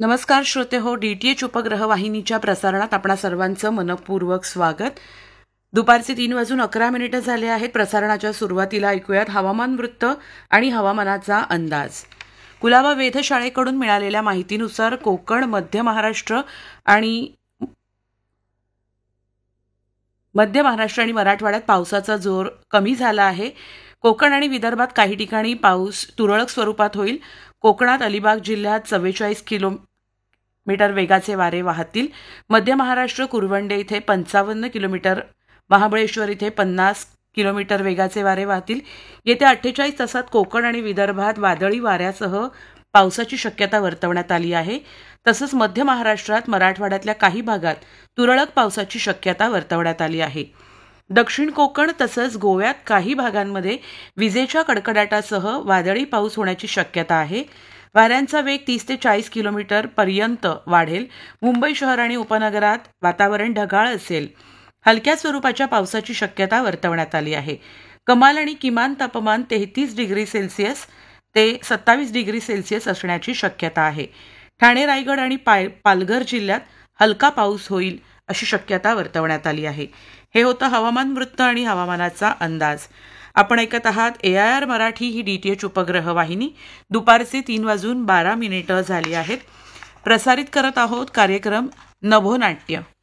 नमस्कार श्रोते हो, डीटीएच उपग्रह वाहिनीच्या प्रसारणात आपणा सर्वांचं मनपूर्वक स्वागत. दुपारचे 3:11 झाले आहेत. प्रसारणाच्या सुरुवातीला ऐकूयात हवामान वृत्त आणि हवामानाचा अंदाज. कुलाबा वेधशाळेकडून मिळालेल्या माहितीनुसार कोकण, मध्य महाराष्ट्र आणि मराठवाड्यात पावसाचा जोर कमी झाला आहे. कोकण आणि विदर्भात काही ठिकाणी पाऊस तुरळक स्वरूपात होईल. कोकणात अलिबाग जिल्ह्यात 44 किलोमीटर वेगाचे वारे वाहतील. मध्य महाराष्ट्र कुरवंडे इथे 55 किलोमीटर, महाबळेश्वर इथे 50 किलोमीटर वेगाचे वारे वाहतील. येत्या 48 तासात कोकण आणि विदर्भात वादळी वाऱ्यासह पावसाची शक्यता वर्तवण्यात आली आहे. तसंच मध्य महाराष्ट्रात, मराठवाड्यातल्या काही भागात तुरळक पावसाची शक्यता वर्तवण्यात आली आहे. दक्षिण कोकण तसंच गोव्यात काही भागांमध्ये विजेच्या कडकडाटासह वादळी पाऊस होण्याची शक्यता आहे. वाऱ्यांचा वेग 30 ते 40 किलोमीटर पर्यंत वाढेल. मुंबई शहर आणि उपनगरात वातावरण ढगाळ असेल. हलक्या स्वरूपाच्या पावसाची शक्यता वर्तवण्यात आली आहे. कमाल आणि किमान तापमान 33 डिग्री सेल्सिअस ते 27 डिग्री सेल्सिअस असण्याची शक्यता आहे. ठाणे, रायगड आणि पालघर जिल्ह्यात हलका पाऊस होईल अशी शक्यता वर्तवण्यात आली आहे. हे होतं हवामान वृत्त आणि हवामानाचा अंदाज. आपण ऐकत आहात AIR मराठी ही DTH उपग्रह वाहिनी. दुपारचे 3:12 झाली आहेत. प्रसारित करत आहोत कार्यक्रम नभोनाट्य.